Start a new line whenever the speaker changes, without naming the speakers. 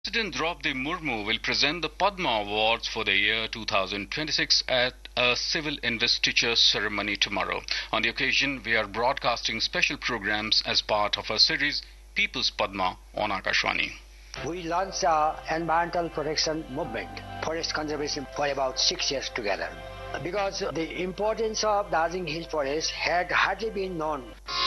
President Draupadi Murmu will present the Padma Awards for the year 2026 at a civil investiture ceremony tomorrow. On the occasion, we are broadcasting special programs as part of our series People's Padma on Akashvani.
We launched our environmental protection movement, forest conservation, for about 6 years together. Because the importance of Darjeeling Hill Forest had hardly been known.